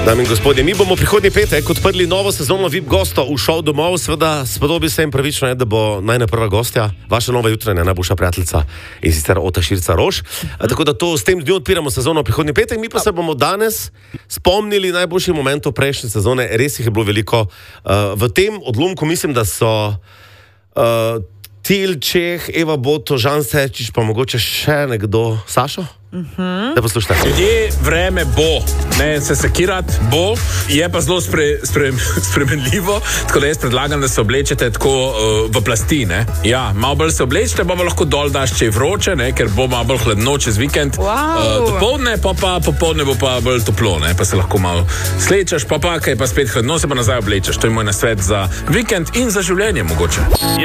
Dame in gospodje, mi bomo prihodnji petek odprli novo sezono VIP gostov v šov domov. Seveda, spodobi se jim pravično, da bo najna prva gostja, vaša nova jutranja najboljša prijateljica in sicer Ota Širca Roš. Tako da to s tem dnjem odpiramo sezono prihodnji petek. Mi pa se bomo danes spomnili najboljših momentov prejšnje sezone. Res jih je bilo veliko. V tem odlomku mislim, da so Til Čeh, Eva Boto, Žan Sečič, pa mogoče še nekdo. Sašo? Da poslušajte. Ljudje, vreme bo, ne se sekirat, bo, je pa zelo spremenljivo, tako da jaz predlagam, da se oblečete tako v plasti, ne. Ja, malo bolj se oblečete, pa lahko dol daš, če je vroče, ne, ker bo malo bolj hladno čez vikend. Dopoldne, pa popoldne bo pa bolj toplo, ne, pa se lahko malo slečeš, pa kaj pa spet hladno, se pa nazaj oblečeš. To je moj nasvet za vikend in za življenje mogoče.